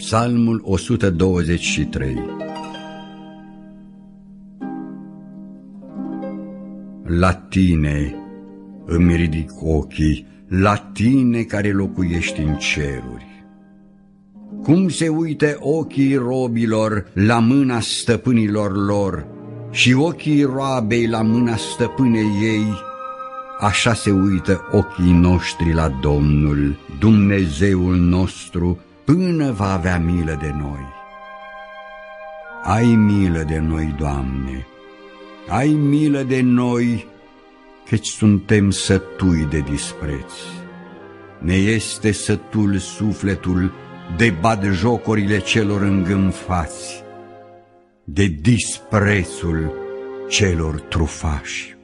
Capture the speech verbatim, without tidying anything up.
Psalmul o sută douăzeci și trei. La tine îmi ridic ochii, la tine care locuiești în ceruri. Cum se uită ochii robilor la mâna stăpânilor lor și ochii roabei la mâna stăpânei ei, așa se uită ochii noștri la Domnul, Dumnezeul nostru, până va avea milă de noi. Ai milă de noi, Doamne, ai milă de noi, căci suntem sătui de dispreț. Ne este sătul sufletul de batjocorile celor îngânfați, de disprețul celor trufași.